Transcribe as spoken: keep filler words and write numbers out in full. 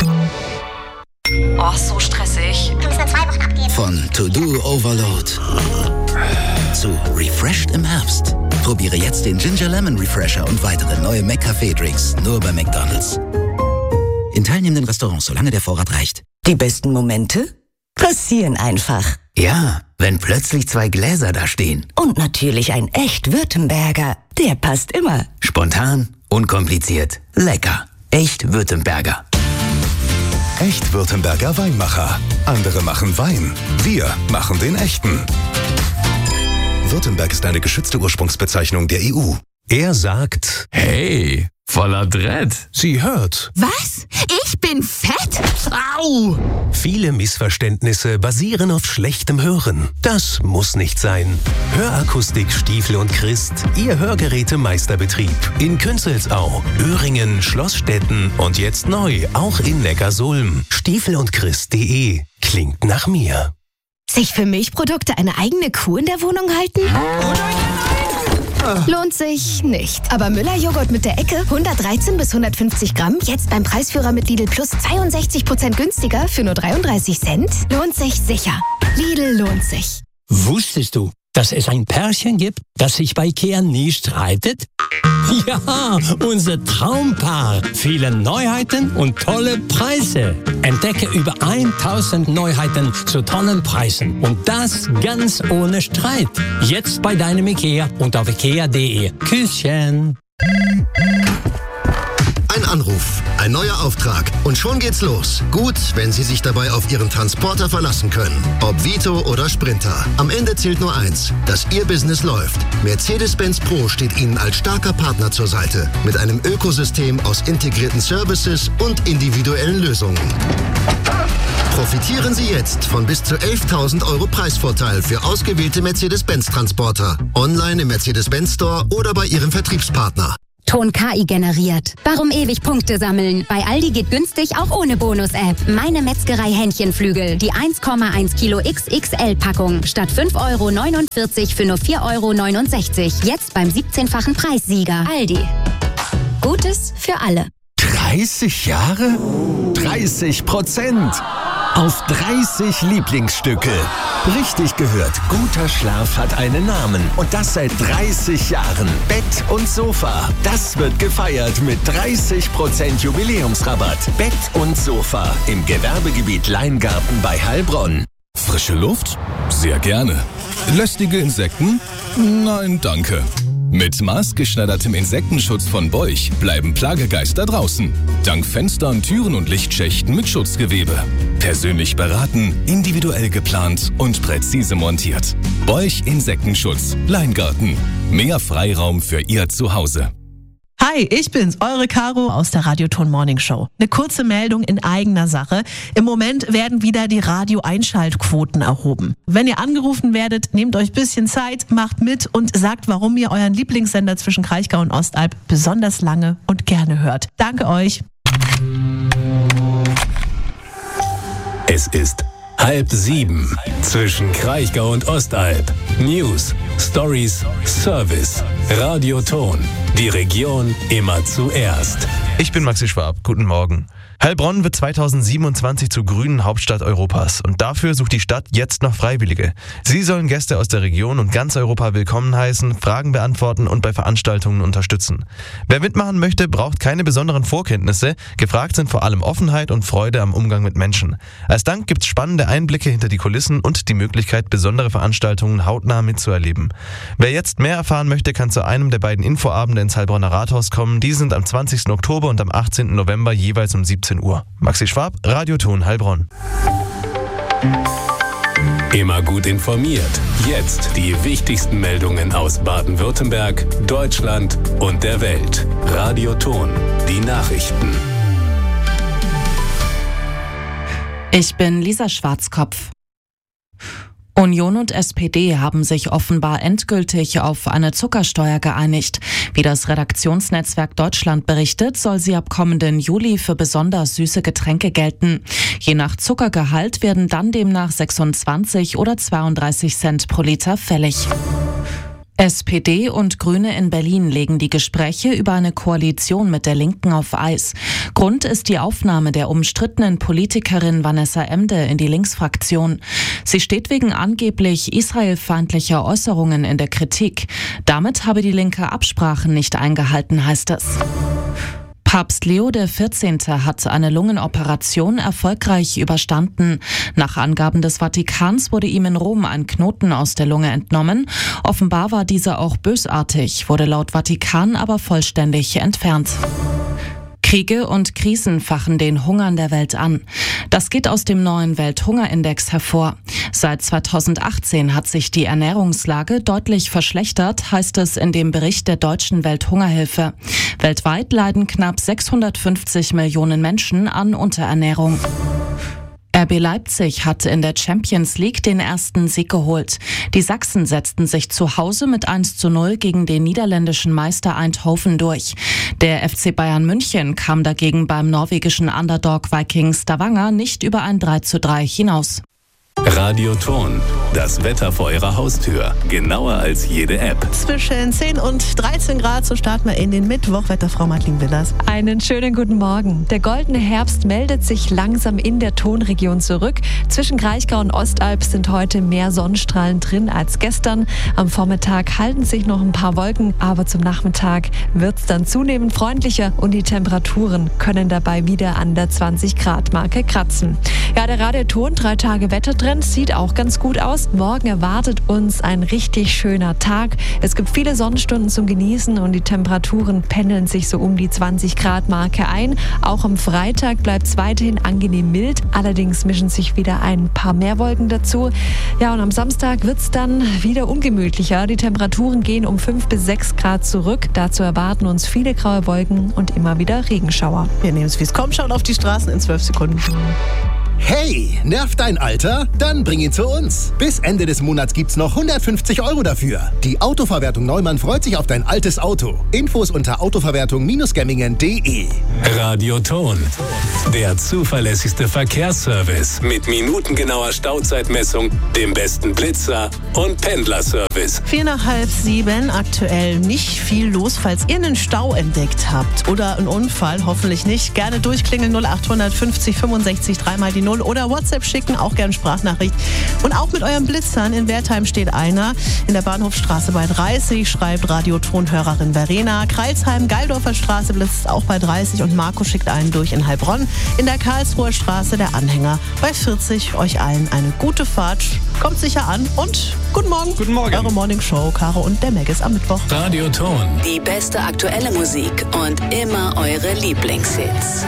Oh, so stressig. Wir müssen in zwei Wochen abgeben. Von To-Do Overload zu Refreshed im Herbst. Probiere jetzt den Ginger Lemon Refresher und weitere neue McCafé-Drinks nur bei McDonald's. In teilnehmenden Restaurants, solange der Vorrat reicht. Die besten Momente passieren einfach. Ja, wenn plötzlich zwei Gläser da stehen. Und natürlich ein echt Württemberger. Der passt immer. Spontan, unkompliziert, lecker. Echt Württemberger. Echt Württemberger Weinmacher. Andere machen Wein. Wir machen den echten. Württemberg ist eine geschützte Ursprungsbezeichnung der E U. Er sagt, hey, voller Dread. Sie hört. Was? Ich bin fett? Au! Viele Missverständnisse basieren auf schlechtem Hören. Das muss nicht sein. Hörakustik Stiefel und Christ, Ihr Hörgerätemeisterbetrieb. In Künzelsau, Öhringen, Schlossstetten und jetzt neu, auch in Neckarsulm. stiefel und christ punkt de. Klingt nach mir. Sich für Milchprodukte eine eigene Kuh in der Wohnung halten? Lohnt sich nicht. Aber Müller-Joghurt mit der Ecke, hundertdreizehn bis hundertfünfzig Gramm, jetzt beim Preisführer mit Lidl Plus zweiundsechzig Prozent günstiger für nur dreiunddreißig Cent? Lohnt sich sicher. Lidl lohnt sich. Wusstest du, dass es ein Pärchen gibt, das sich bei Ikea nie streitet? Ja, unser Traumpaar. Viele Neuheiten und tolle Preise. Entdecke über tausend Neuheiten zu tollen Preisen. Und das ganz ohne Streit. Jetzt bei deinem Ikea und auf ikea punkt de. Küsschen. Ein Anruf, ein neuer Auftrag und schon geht's los. Gut, wenn Sie sich dabei auf Ihren Transporter verlassen können. Ob Vito oder Sprinter. Am Ende zählt nur eins, dass Ihr Business läuft. Mercedes-Benz Pro steht Ihnen als starker Partner zur Seite. Mit einem Ökosystem aus integrierten Services und individuellen Lösungen. Profitieren Sie jetzt von bis zu elftausend Euro Preisvorteil für ausgewählte Mercedes-Benz-Transporter. Online im Mercedes-Benz Store oder bei Ihrem Vertriebspartner. Ton K I generiert. Warum ewig Punkte sammeln? Bei Aldi geht günstig auch ohne Bonus-App. Meine Metzgerei Hähnchenflügel. Die eins Komma eins Kilo X X L-Packung. Statt fünf Euro neunundvierzig für nur vier Euro neunundsechzig. Jetzt beim siebzehnfachen Preissieger. Aldi. Gutes für alle. dreißig Jahre? dreißig Prozent. Auf dreißig Lieblingsstücke. Richtig gehört, guter Schlaf hat einen Namen. Und das seit dreißig Jahren. Bett und Sofa. Das wird gefeiert mit dreißig Prozent Jubiläumsrabatt. Bett und Sofa im Gewerbegebiet Leingarten bei Heilbronn. Frische Luft? Sehr gerne. Lästige Insekten? Nein, danke. Mit maßgeschneidertem Insektenschutz von Beuch bleiben Plagegeister draußen. Dank Fenstern, Türen und Lichtschächten mit Schutzgewebe. Persönlich beraten, individuell geplant und präzise montiert. Beuch Insektenschutz. Leingarten. Mehr Freiraum für Ihr Zuhause. Hi, ich bin's, eure Caro aus der Radioton Morning Show. Eine kurze Meldung in eigener Sache. Im Moment werden wieder die Radio-Einschaltquoten erhoben. Wenn ihr angerufen werdet, nehmt euch ein bisschen Zeit, macht mit und sagt, warum ihr euren Lieblingssender zwischen Kraichgau und Ostalb besonders lange und gerne hört. Danke euch. Es ist halb sieben zwischen Kraichgau und Ostalb. News, Stories, Service, Radioton. Die Region immer zuerst. Ich bin Maxi Schwab. Guten Morgen. Heilbronn wird zweitausendsiebenundzwanzig zur grünen Hauptstadt Europas und dafür sucht die Stadt jetzt noch Freiwillige. Sie sollen Gäste aus der Region und ganz Europa willkommen heißen, Fragen beantworten und bei Veranstaltungen unterstützen. Wer mitmachen möchte, braucht keine besonderen Vorkenntnisse. Gefragt sind vor allem Offenheit und Freude am Umgang mit Menschen. Als Dank gibt's spannende Einblicke hinter die Kulissen und die Möglichkeit, besondere Veranstaltungen hautnah mitzuerleben. Wer jetzt mehr erfahren möchte, kann zu einem der beiden Infoabende ins Heilbronner Rathaus kommen. Die sind am zwanzigsten Oktober und am achtzehnten November jeweils um siebzehn Uhr. Maxi Schwab, Radioton Heilbronn. Immer gut informiert. Jetzt die wichtigsten Meldungen aus Baden-Württemberg, Deutschland und der Welt. Radioton, die Nachrichten. Ich bin Lisa Schwarzkopf. Union und S P D haben sich offenbar endgültig auf eine Zuckersteuer geeinigt. Wie das Redaktionsnetzwerk Deutschland berichtet, soll sie ab kommenden Juli für besonders süße Getränke gelten. Je nach Zuckergehalt werden dann demnach sechsundzwanzig oder zweiunddreißig Cent pro Liter fällig. S P D und Grüne in Berlin legen die Gespräche über eine Koalition mit der Linken auf Eis. Grund ist die Aufnahme der umstrittenen Politikerin Vanessa Emde in die Linksfraktion. Sie steht wegen angeblich israelfeindlicher Äußerungen in der Kritik. Damit habe die Linke Absprachen nicht eingehalten, heißt es. Papst Leo der vierzehnte hat eine Lungenoperation erfolgreich überstanden. Nach Angaben des Vatikans wurde ihm in Rom ein Knoten aus der Lunge entnommen. Offenbar war dieser auch bösartig, wurde laut Vatikan aber vollständig entfernt. Kriege und Krisen fachen den Hungern der Welt an. Das geht aus dem neuen Welthungerindex hervor. Seit zweitausendachtzehn hat sich die Ernährungslage deutlich verschlechtert, heißt es in dem Bericht der Deutschen Welthungerhilfe. Weltweit leiden knapp sechshundertfünfzig Millionen Menschen an Unterernährung. R B Leipzig hat in der Champions League den ersten Sieg geholt. Die Sachsen setzten sich zu Hause mit eins zu null gegen den niederländischen Meister Eindhoven durch. Der F C Bayern München kam dagegen beim norwegischen Underdog Viking Stavanger nicht über ein drei zu drei hinaus. Radioton, das Wetter vor Ihrer Haustür. Genauer als jede App. Zwischen zehn und dreizehn Grad, so starten wir in den Mittwoch. Wetterfrau Martin Willers. Einen schönen guten Morgen. Der goldene Herbst meldet sich langsam in der Tonregion zurück. Zwischen Kraichgau und Ostalb sind heute mehr Sonnenstrahlen drin als gestern. Am Vormittag halten sich noch ein paar Wolken, aber zum Nachmittag wird es dann zunehmend freundlicher und die Temperaturen können dabei wieder an der zwanzig Grad Marke kratzen. Ja, der Radioton, drei Tage Wettertrend, sieht auch ganz gut aus. Morgen erwartet uns ein richtig schöner Tag. Es gibt viele Sonnenstunden zum Genießen und die Temperaturen pendeln sich so um die zwanzig Grad Marke ein. Auch am Freitag bleibt es weiterhin angenehm mild. Allerdings mischen sich wieder ein paar mehr Wolken dazu. Ja, und am Samstag wird es dann wieder ungemütlicher. Die Temperaturen gehen um fünf bis sechs Grad zurück. Dazu erwarten uns viele graue Wolken und immer wieder Regenschauer. Wir nehmen es, wie es kommt, schauen auf die Straßen in zwölf Sekunden. Hey, nervt dein Alter? Dann bring ihn zu uns. Bis Ende des Monats gibt's noch hundertfünfzig Euro dafür. Die Autoverwertung Neumann freut sich auf dein altes Auto. Infos unter autoverwertung Gemmingen punkt de. Radioton, der zuverlässigste Verkehrsservice mit minutengenauer Stauzeitmessung, dem besten Blitzer und Pendlerservice. Vier nach halb sieben, aktuell nicht viel los. Falls ihr einen Stau entdeckt habt oder einen Unfall, hoffentlich nicht, gerne durchklingeln null acht fünfzig fünfundsechzig dreimal die Null oder WhatsApp schicken, auch gerne Sprachnachricht. Und auch mit euren Blitzern. In Wertheim steht einer. In der Bahnhofstraße bei dreißig, schreibt Radiotonhörerin Verena. Kreilsheim, Geildorfer Straße blitzt auch bei dreißig und Marco schickt einen durch in Heilbronn. In der Karlsruher Straße der Anhänger bei vierzig. Euch allen eine gute Fahrt. Kommt sicher an und guten Morgen. Guten Morgen. Eure Morning Show, Caro und der Meg ist am Mittwoch. Radioton. Die beste aktuelle Musik und immer eure Lieblingshits.